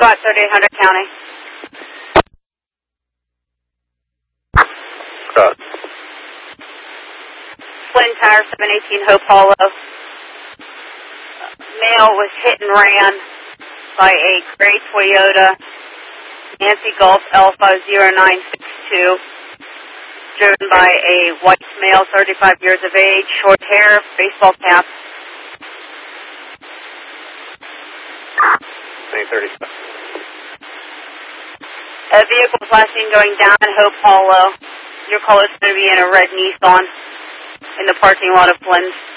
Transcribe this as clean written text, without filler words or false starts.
SWAT 3800 County. Flynn Tower 718 Hope Hollow. Male was hit and ran by a gray Toyota Nancy Golf Alpha 0962, driven by a white male, 35 years of age, short hair, baseball cap. 937. A vehicle was last seen going down Hope Hollow. Your call is going to be in a red Nissan in the parking lot of Flynn's.